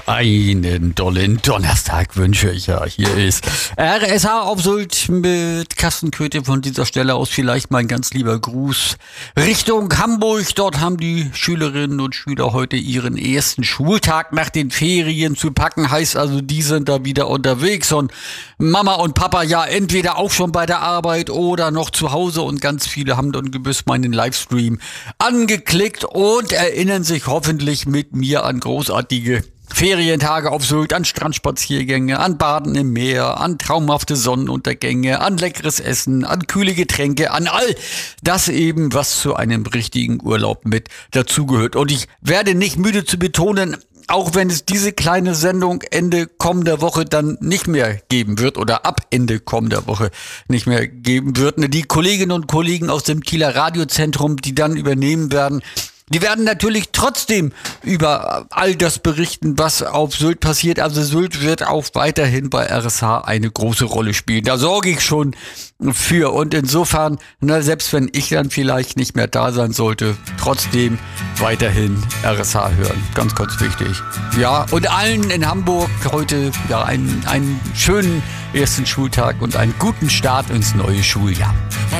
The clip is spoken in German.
Einen dollen Donnerstag wünsche ich ja. Hier ist RSH auf Sylt mit Carsten Köthe. Von dieser Stelle aus vielleicht mein ganz lieber Gruß Richtung Hamburg. Dort haben die Schülerinnen und Schüler heute ihren ersten Schultag nach den Ferien zu packen. Heißt also, die sind da wieder unterwegs und Mama und Papa ja entweder auch schon bei der Arbeit oder noch zu Hause, und ganz viele haben dann gewiss meinen Livestream angeklickt und erinnern sich hoffentlich mit mir an großartige Ferientage auf Sylt, an Strandspaziergänge, an Baden im Meer, an traumhafte Sonnenuntergänge, an leckeres Essen, an kühle Getränke, an all das eben, was zu einem richtigen Urlaub mit dazugehört. Und ich werde nicht müde zu betonen, auch wenn es diese kleine Sendung Ende kommender Woche dann nicht mehr geben wird oder ab Ende kommender Woche nicht mehr geben wird, die Kolleginnen und Kollegen aus dem Kieler Radiozentrum, die dann übernehmen werden, die werden natürlich trotzdem über all das berichten, was auf Sylt passiert. Also Sylt wird auch weiterhin bei RSH eine große Rolle spielen. Da sorge ich schon für. Und insofern, selbst wenn ich dann vielleicht nicht mehr da sein sollte, trotzdem weiterhin RSH hören. Ganz, ganz wichtig. Ja, und allen in Hamburg heute ja einen schönen ersten Schultag und einen guten Start ins neue Schuljahr.